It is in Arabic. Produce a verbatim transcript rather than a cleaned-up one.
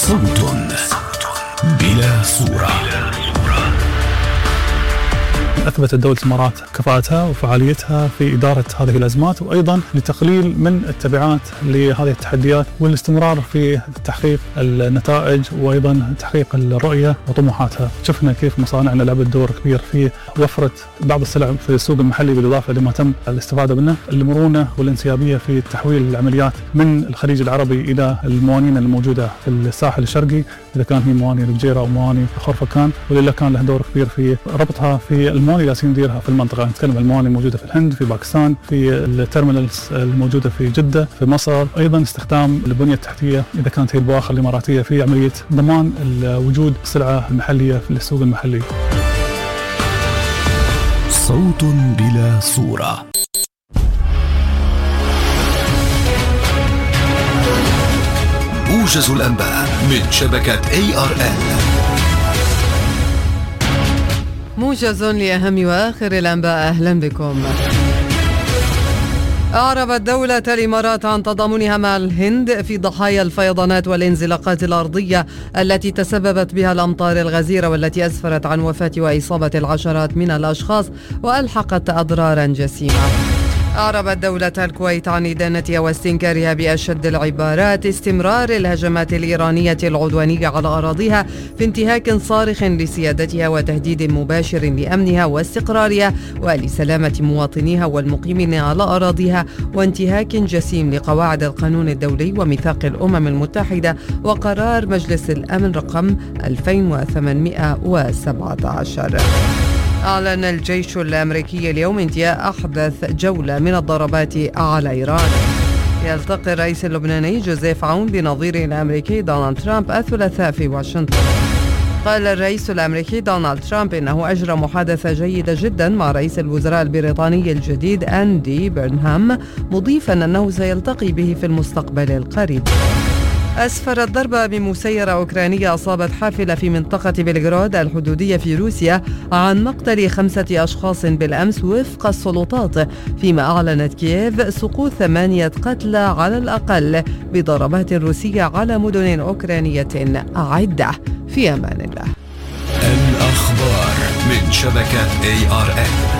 صوت بلا صورة. أثبتت دولة الإمارات كفاءتها وفعاليتها في إدارة هذه الأزمات، وأيضا لتقليل من التبعات لهذه التحديات والاستمرار في تحقيق النتائج وأيضا تحقيق الرؤية وطموحاتها. شفنا كيف مصانعنا لعبت دور كبير في وفرة بعض السلع في السوق المحلي بالإضافة لما تم الاستفادة منه، المرونة والانسيابية في تحويل العمليات من الخليج العربي إلى الموانين الموجودة في الساحل الشرقي، إذا كان هي مواني الفجيرة أو مواني خرفكان، ولله كان له دور كبير في ربطها في المواني اللي نديرها في المنطقة. نتكلم عن المواني الموجودة في الهند، في باكستان، في التيرمينالز الموجودة في جدة، في مصر، أيضا استخدام البنية التحتية إذا كانت هي البواخر الإماراتية في عملية ضمان وجود السلعة المحلية في السوق المحلي. صوت بلا صورة. موجز الأنباء من شبكة إيه آر إل. موجز لأهم وآخر الأنباء، أهلا بكم. أعربت دولة الإمارات عن تضامنها مع الهند في ضحايا الفيضانات والانزلاقات الأرضية التي تسببت بها الأمطار الغزيرة والتي أسفرت عن وفاة وإصابة العشرات من الأشخاص وألحقت أضرارا جسيمة. أعربت دولة الكويت عن إدانتها واستنكارها بأشد العبارات استمرار الهجمات الإيرانية العدوانية على أراضيها في انتهاك صارخ لسيادتها وتهديد مباشر لأمنها واستقرارها ولسلامة مواطنيها والمقيمين على أراضيها، وانتهاك جسيم لقواعد القانون الدولي وميثاق الأمم المتحدة وقرار مجلس الأمن رقم ألفين وثمانمئة وسبعة عشر. أعلن الجيش الأمريكي اليوم انتهاء أحدث جولة من الضربات على إيران. يلتقي الرئيس اللبناني جوزيف عون بنظيره الأمريكي دونالد ترامب الثلاثاء في واشنطن. قال الرئيس الأمريكي دونالد ترامب إنه أجرى محادثة جيدة جدا مع رئيس الوزراء البريطاني الجديد أندي بيرنهام، مضيفا أنه سيلتقي به في المستقبل القريب. أسفرت ضربة بمسيرة أوكرانية أصابت حافلة في منطقة بلغراد الحدودية في روسيا عن مقتل خمسة أشخاص بالأمس وفق السلطات، فيما أعلنت كييف سقوط ثمانية قتلى على الأقل بضربات روسية على مدن أوكرانية عدة. في أمان الله. الأخبار من شبكة إيه آر إل.